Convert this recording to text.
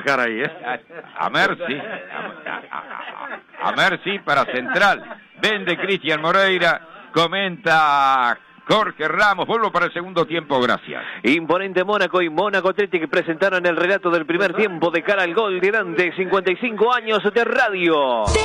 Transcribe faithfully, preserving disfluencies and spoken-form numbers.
cara ahí, ¿eh? A Mercy, a, a, a, a Mercy para Central, vende Cristian Moreira, comenta Jorge Ramos. Vuelvo para el segundo tiempo, gracias. Imponente Mónaco y Mónaco Athletic presentaron el relato del primer tiempo de cara al gol de Dante, cincuenta y cinco años de radio.